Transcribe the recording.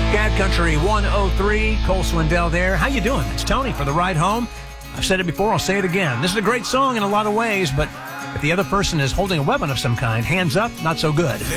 Cat Country 103, Cole Swindell there. How you doing? It's Tony for The Ride Home. I've said it before, I'll say it again. This is a great song in a lot of ways, but if the other person is holding a weapon of some kind, hands up, not so good.